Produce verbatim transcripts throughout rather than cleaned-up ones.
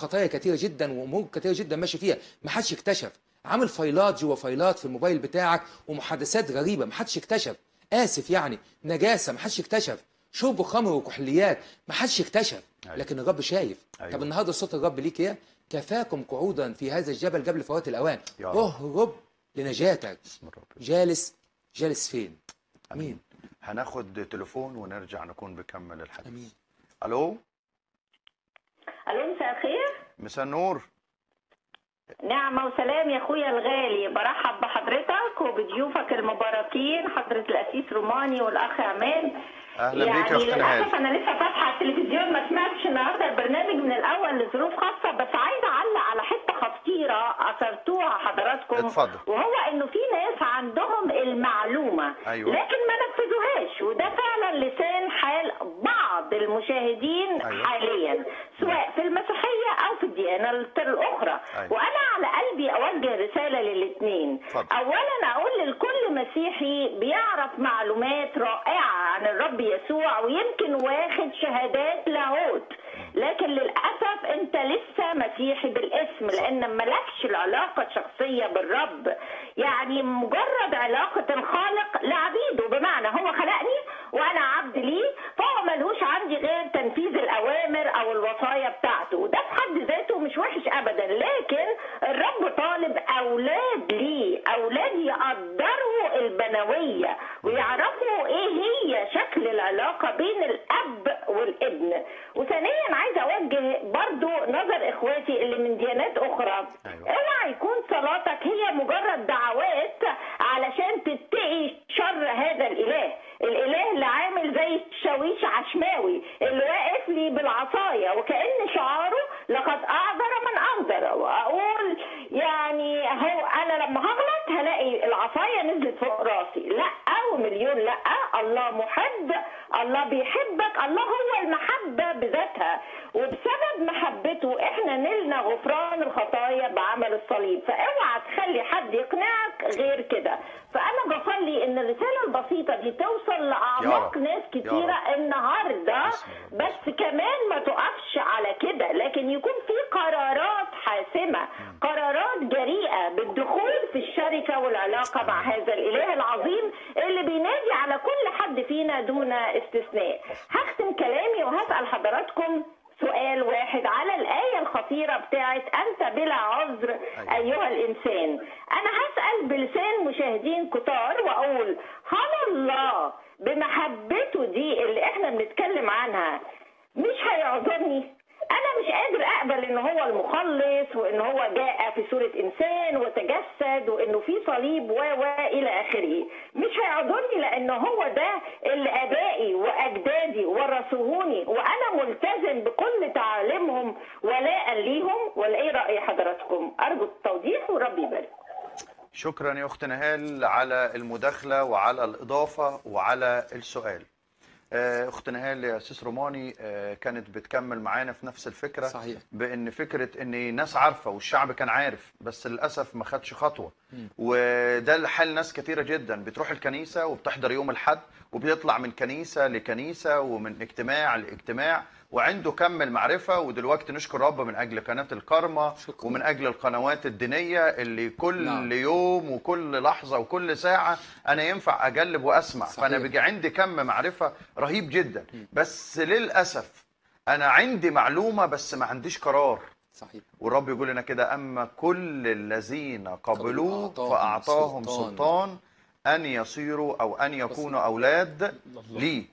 خطايا كتيره جدا وامور كتيره جدا ماشي فيها، ما حدش اكتشف. عامل فايلات جوه فايلات في الموبايل بتاعك ومحادثات غريبه ما حدش اكتشف. اسف يعني، نجاسه ما حدش اكتشف، شرب خمر وكحوليات ما حدش اكتشف. أيوة. لكن الرب شايف. أيوة. طب النهارده صوت الرب ليك ايه؟ كفاكم قعودا في هذا الجبل قبل فوات الاوان. يا رب. اهرب لنجاتك. اسم الرب. جالس جالس فين؟ امين. هناخد تليفون ونرجع نكون بكمل الحديث. امين. الو. الو، مساء الخير. مساء النور. نعمة وسلام يا اخويا الغالي، برحب بحضرتك وبضيوفك المباركين حضرة القسيس روماني والاخ عماد. اهلا يعني بيك يا اخت نهال. للاسف انا لسه فاتحه التلفزيون، ما سمعتش النهارده البرنامج من الاول لظروف خاصه، بس عايزه اعلق على حته خطيره اثرتوها حضراتكم. اتفضل. وهو انه في ناس عندهم المعلومه أيوة. لكن ما نفذوهاش، وده فعلا لسان حال بعض المشاهدين. أيوة. حاليا سواء في المسيحيه او في الديانه الاخرى. أيوة. وانا على قلبي اوجه رساله للاثنين. اولا اقول لكل مسيحي بيعرف معلومات رائعه عن الرب يسوع ويمكن واخد شهادات لاهوت، لكن للاسف انت لسه مسيحي بالاسم، لان مالكش العلاقه الشخصيه بالرب. يعني مجرد علاقه الخالق لعبيده، بمعنى هو خلقني وانا عبد ليه، فهو ملهوش عندي غير تنفيذ الاوامر او الوصايا بتاعته، وده في حد ذاته مش وحش ابدا. لكن الرب طالب اولاد ليه، اولاد يقدروا البنويه ويعرفوا ايه هي شكل العلاقه بين الاب والابن. وثانيا عايزه اوجه برضو نظر اخواتي اللي من ديانات اخرى. أيوة. اوعى يكون صلاتك هي مجرد دعوات علشان تتقي شر هذا الاله، الاله اللي عامل زي الشاويش عشماوي اللي واقف لي بالعصايه وكأن شعاره لقد اعذر من انذر، واقول يعني هو انا لما هغلط هلاقي العصايه نزلت فوق راسي. لا، ومليون لا، الله محب، الله بيحبك، الله هو المحبه بذاتها، وبسبب محبته احنا نلنا غفران الخطايا بعمل الصليب. فاوعى تخلي حد يقنعك غير كده. فانا بصلي ان الرساله البسيطه دي توصل لاعماق ناس كتيره النهارده، بس كمان ما تقفش على كده، لكن يكون في قرارات حاسمه، قرارات جريئه بالدخول في الشركه والعلاقه مع هذا الاله العظيم اللي بينادي على كل حد فينا دون استثناء. هختم كلامي وهسال حضراتكم سؤال واحد على الآية الخطيرة بتاعت أنت بلا عذر أيها الإنسان. أنا هسأل بلسان مشاهدين كتار وأقول هل الله بمحبته دي اللي إحنا بنتكلم عنها مش هيعذرني؟ أنا مش قادر أقبل إن هو المخلص وإن هو جاء في صورة إنسان وتجسد وإنه في صليب و و إلى آخره. مش هيعذرني لأن هو ده اللي آبائي وأجدادي ورثوهوني وأنا ملتزم بكل تعاليمهم ولاء ليهم. ولا إيه رأي حضراتكم؟ أرجو التوضيح وربي يبارك. شكرا يا اخت نهال على المداخله وعلى الاضافه وعلى السؤال. اخت نهال يا سيس روماني كانت بتكمل معانا في نفس الفكره. صحيح. بان فكره ان ناس عارفه والشعب كان عارف بس للاسف ما خدش خطوه. م. وده حال ناس كتيره جدا بتروح الكنيسه وبتحضر يوم الاحد وبيطلع من كنيسه لكنيسه ومن اجتماع لاجتماع وعنده كم المعرفه. ودلوقتي نشكر رب من اجل قناه الكارما شكرا. ومن اجل القنوات الدينيه اللي كل نعم. يوم وكل لحظه وكل ساعه انا ينفع اجلب واسمع. صحيح. فانا بيجي عندي كم معرفه رهيب جدا. م. بس للاسف انا عندي معلومه بس ما عنديش قرار. صحيح. والرب يقول لنا كده اما كل الذين قبلوه فاعطاهم سلطان, سلطان ان يصيروا او ان يكونوا اولاد لي.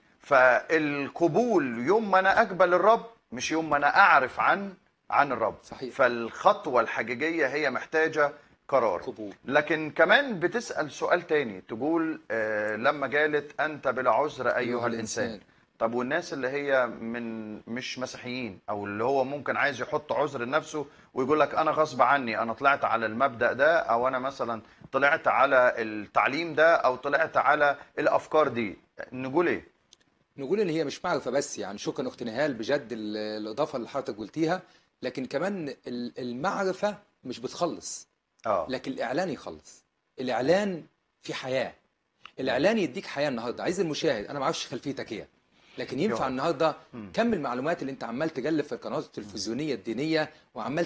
فالقبول يوم ما انا اقبل الرب مش يوم ما انا اعرف عن عن الرب. صحيح. فالخطوه الحقيقيه هي محتاجه قرار. قبول. لكن كمان بتسال سؤال تاني تقول آه لما قالت انت بلا عذر ايها, أيها الانسان. الانسان طب والناس اللي هي من مش مسيحيين او اللي هو ممكن عايز يحط عذر لنفسه ويقول لك انا غصب عني انا طلعت على المبدأ ده او انا مثلا طلعت على التعليم ده او طلعت على الافكار دي، نقول ايه؟ نقول ان هي مش معرفه بس. يعني شكرا اخت نهال بجد الاضافه اللي حضرتك قلتيها. لكن كمان المعرفه مش بتخلص. اه لكن الاعلان يخلص. الاعلان في حياه. الاعلان يديك حياه. النهارده عايز المشاهد، انا ما اعرفش خلفيتك ايه، لكن ينفع يقعد. النهارده كم المعلومات اللي انت عمال تجلب في القنوات التلفزيونيه الدينيه وعمال